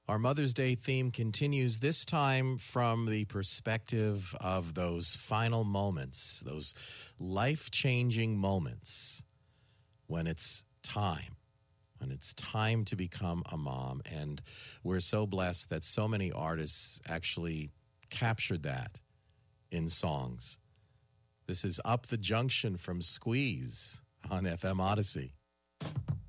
Our Mother's Day theme continues, this time from the perspective of those final moments, those life-changing moments when it's time to become a mom. And we're so blessed that so many artists actually captured that in songs. This is Up the Junction from Squeeze on FM Odyssey.